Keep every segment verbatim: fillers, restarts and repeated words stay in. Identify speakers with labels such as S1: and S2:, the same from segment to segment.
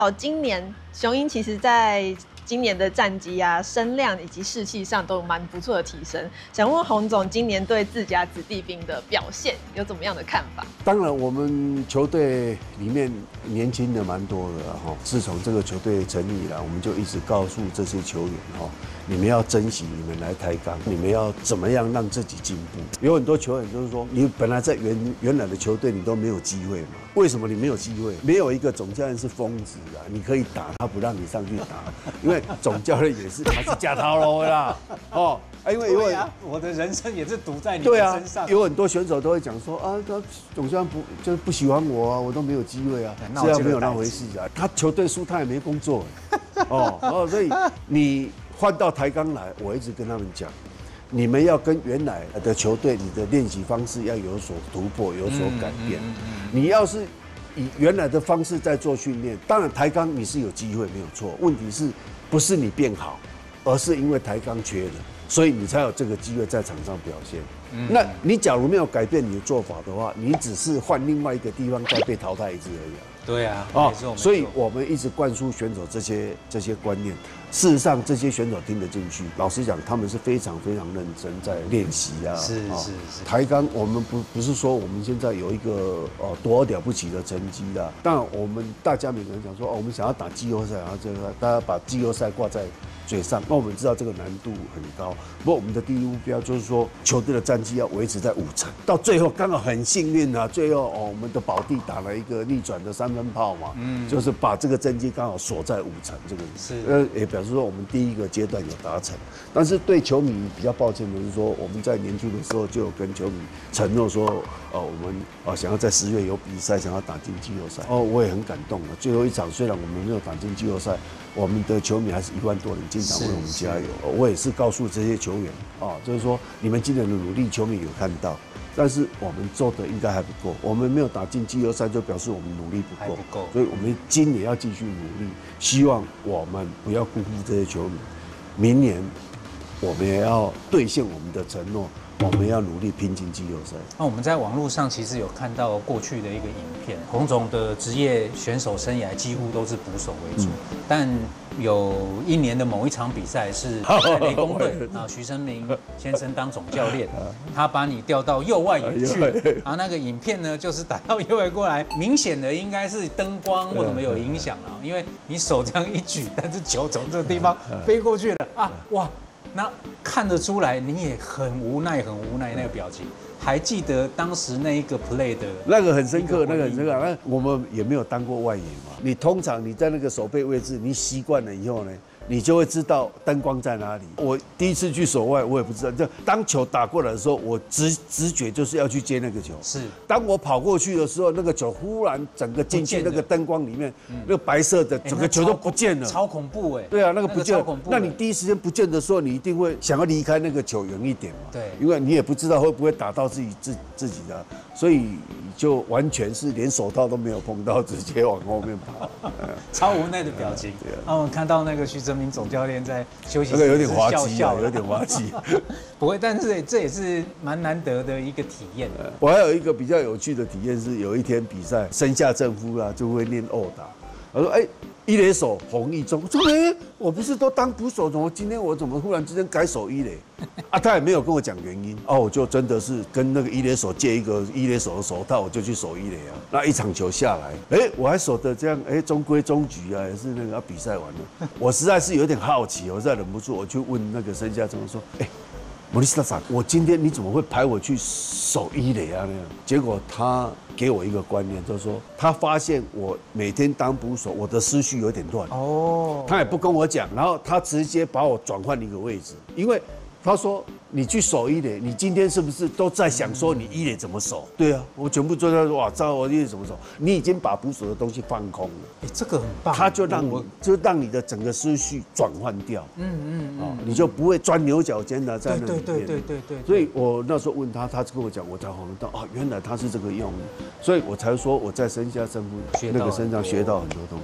S1: 哦，今年雄鹰其实在今年的战绩啊、声量以及士气上都有蛮不错的提升。想问洪总，今年对自家子弟兵的表现有怎么样的看法？
S2: 当然，我们球队里面年轻的蛮多的哈。自从这个球队成立以来，我们就一直告诉这些球员哈，你们要珍惜你们来台钢，你们要怎么样让自己进步。有很多球员就是说，你本来在原原来的球队你都没有机会嘛，为什么你没有机会？没有一个总教练是疯子啊，你可以打他不让你上去打，因为总教练也是他是假套路啦，哦。啊，因为因为
S3: 我的人生也是赌在你
S2: 对啊
S3: 身上。
S2: 有很多选手都会讲说啊，他总教练不就是不喜欢我啊，我都没有机会啊，这样没有那回事啊。他球队输他也没工作哦，然后所以你换到台钢来，我一直跟他们讲，你们要跟原来的球队，你的练习方式要有所突破，有所改变。你要是以原来的方式在做训练，当然台钢你是有机会没有错，问题是不是你变好，而是因为台钢缺了。所以你才有这个机会在场上表现。嗯、那你假如没有改变你的做法的话，你只是换另外一个地方再被淘汰一次而已啊。
S3: 对啊，
S2: 哦，所以我们一直灌输选手这些这些观念。事实上，这些选手听得进去。老实讲，他们是非常非常认真在练习啊。
S3: 是是是。
S2: 台钢，我们不不是说我们现在有一个呃多了不起的成绩啦。当然，我们大家每个人讲说，哦，我们想要打季后赛，然后这个大家把季后赛挂在嘴上。那我们知道这个难度很高。不过我们的第一目标就是说，球队的战绩要维持在五成。到最后刚好很幸运啊，最后哦，我们的保地打了一个逆转的三分炮嘛，嗯，就是把这个战绩刚好锁在五成这个是呃也表示说我们第一个阶段有达成。但是对球迷比较抱歉的是说，我们在年初的时候就有跟球迷承诺说，呃，我们呃想要在十月有比赛，想要打进季后赛。哦，我也很感动了。最后一场虽然我们没有打进季后赛，我们的球迷还是一万多人进场为我们加油。我也是告诉这些球员啊，就是说你们今年的努力，球迷有看到。但是我们做的应该还不够，我们没有打进季后赛，就表示我们努力不够，不够，所以我们今年要继续努力，希望我们不要辜负这些球迷。明年我们也要兑现我们的承诺，我们要努力拼进季后赛。
S3: 那我们在网络上其实有看到过去的一个影片，洪总的职业选手生涯几乎都是捕手为主，嗯、但有一年的某一场比赛是在雷公队啊，徐生明先生当总教练，他把你调到右外野去，然后那个影片呢就是打到右外过来，明显的应该是灯光或什么有影响啊，因为你手这样一举，但是球从这个地方飞过去了啊，哇！那看得出来，你也很无奈，很无奈那个表情。还记得当时那一个 play 的
S2: 那个很深刻，那个很深刻。那我们也没有当过外野嘛。你通常你在那个守备位置，你习惯了以后呢，你就会知道灯光在哪里。我第一次去守外，我也不知道。就当球打过来的时候，我直直觉就是要去接那个球。是。当我跑过去的时候，那个球忽然整个进去那个灯光里面，那个白色的整个球都不见了，
S3: 超恐怖哎。
S2: 对啊，那个不见了。那你第一时间不见的时候，你一定会想要离开那个球远一点嘛。对。因为你也不知道会不会打到自己自自己的，所以就完全是连手套都没有碰到，直接往后面跑。
S3: 超无奈的表情。啊，我们看到那个徐哲明总教练在休息室
S2: 那个有点滑稽啊，有点滑稽。
S3: 不会，但是这也是蛮难得的一个体验。
S2: 我还有一个比较有趣的体验是，有一天比赛，生下正夫啦就会练殴打。他说：“哎、欸，一垒手洪一中。”我说：“哎、欸，我不是都当捕手，怎么今天我怎么忽然之间改守一垒？”啊，他也没有跟我讲原因。哦、啊，我就真的是跟那个一垒手借一个一垒手的手套，我就去守一垒啊。那一场球下来，哎、欸，我还守得这样，哎、欸，中规中矩啊，也是那个、啊、比赛完了。我实在是有点好奇，我实在忍不住，我去问那个生下中说：“哎、欸。”莫里斯大长，我今天你怎么会排我去守一垒啊？那样，结果他给我一个观念，就是说他发现我每天当捕手，我的思绪有点乱。哦，他也不跟我讲，然后他直接把我转换一个位置，因为他说你去守一垒，你今天是不是都在想说你一垒怎么守？对啊，我全部都在说哇，糟，我一垒怎么守？你已经把捕手的东西放空了。
S3: 哎，这个很棒。
S2: 他就让你，就让你的整个思绪转换掉。嗯嗯嗯，你就不会钻牛角尖的在那里面。
S3: 对对对对对。
S2: 所以我那时候问他，他跟我讲，我才恍然到啊，原来他是这个用意，所以我才说我在生下正夫那个身上学到很多东西。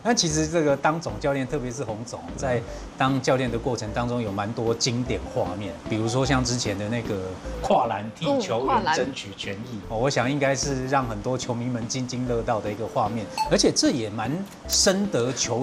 S3: 那其实这个当总教练，特别是洪总，在当教练的过程当中，有蛮多经典画面，比如说像之前的那个跨栏替球员争取权益，哦，我想应该是让很多球迷们津津乐道的一个画面，而且这也蛮深得球